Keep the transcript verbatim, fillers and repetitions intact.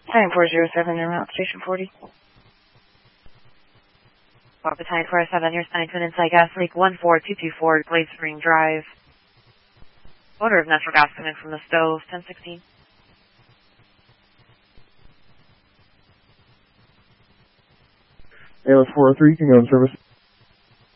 Battalion four zero seven, en route, Station forty. Well, Battalion four oh seven, here's nine to an inside gas leak one four two two four, Glade Spring Drive. Odor of natural gas coming from the stove, ten sixteen. A L S four oh three, you can go in service.